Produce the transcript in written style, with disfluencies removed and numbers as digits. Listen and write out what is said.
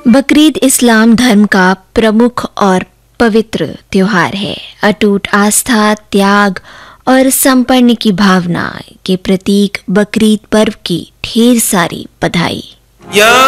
बकरीद इस्लाम धर्म का प्रमुख और पवित्र त्योहार है। अटूट आस्था, त्याग और समर्पण की भावना के प्रतीक बकरीद पर्व की ढेर सारी बधाई। या